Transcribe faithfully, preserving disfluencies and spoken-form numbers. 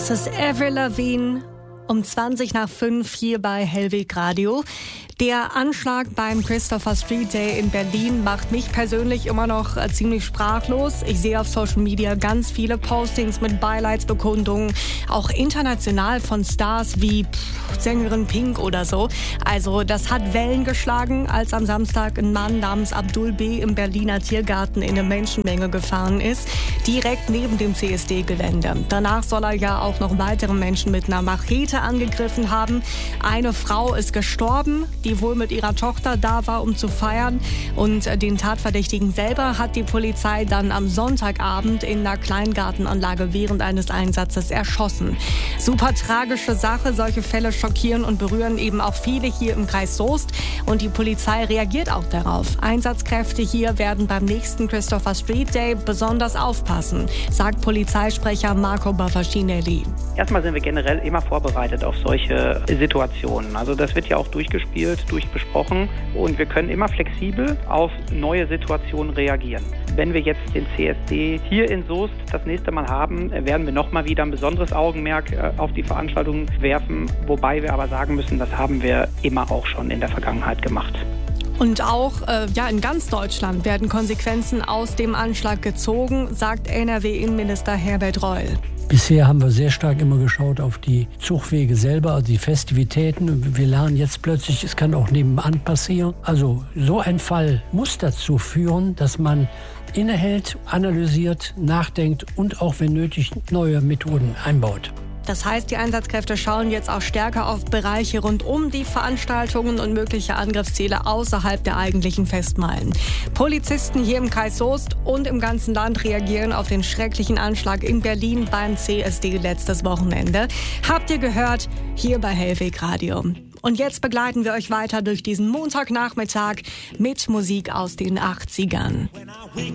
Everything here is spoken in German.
Das ist Avril Lavigne um zwanzig nach fünf hier bei Hellweg Radio. Der Anschlag beim Christopher Street Day in Berlin macht mich persönlich immer noch äh, ziemlich sprachlos. Ich sehe auf Social Media ganz viele Postings mit Beileidsbekundungen, auch international von Stars wie pff, Sängerin Pink oder so. Also das hat Wellen geschlagen, als am Samstag ein Mann namens Abdul B. im Berliner Tiergarten in eine Menschenmenge gefahren ist, direkt neben dem C S D-Gelände. Danach soll er ja auch noch weitere Menschen mit einer Machete angegriffen haben. Eine Frau ist gestorben, die wohl mit ihrer Tochter da war, um zu feiern. Und den Tatverdächtigen selber hat die Polizei dann am Sonntagabend in einer Kleingartenanlage während eines Einsatzes erschossen. Super tragische Sache. Solche Fälle schockieren und berühren eben auch viele hier im Kreis Soest. Und die Polizei reagiert auch darauf. Einsatzkräfte hier werden beim nächsten Christopher Street Day besonders aufpassen, sagt Polizeisprecher Marco Bavacinelli. Erstmal sind wir generell immer vorbereitet auf solche Situationen. Also das wird ja auch durchgespielt, durchbesprochen und wir können immer flexibel auf neue Situationen reagieren. Wenn wir jetzt den C S D hier in Soest das nächste Mal haben, werden wir nochmal wieder ein besonderes Augenmerk auf die Veranstaltung werfen, wobei wir aber sagen müssen, das haben wir immer auch schon in der Vergangenheit gemacht. Und auch äh, ja, in ganz Deutschland werden Konsequenzen aus dem Anschlag gezogen, sagt N R W-Innenminister Herbert Reul. Bisher haben wir sehr stark immer geschaut auf die Zugwege selber, also die Festivitäten. Wir lernen jetzt plötzlich, es kann auch nebenan passieren. Also so ein Fall muss dazu führen, dass man innehält, analysiert, nachdenkt und auch, wenn nötig, neue Methoden einbaut. Das heißt, die Einsatzkräfte schauen jetzt auch stärker auf Bereiche rund um die Veranstaltungen und mögliche Angriffsziele außerhalb der eigentlichen Festmeilen. Polizisten hier im Kreis Soest und im ganzen Land reagieren auf den schrecklichen Anschlag in Berlin beim C S D letztes Wochenende. Habt ihr gehört? Hier bei Hellweg Radio. Und jetzt begleiten wir euch weiter durch diesen Montagnachmittag mit Musik aus den achtzigern.